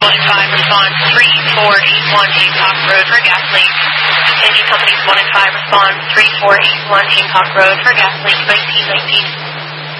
1 and 5, respond 3481 Hancock Road for gas leak. Engine companies 1 and 5, respond 3481 Hancock Road for gas leak 1919.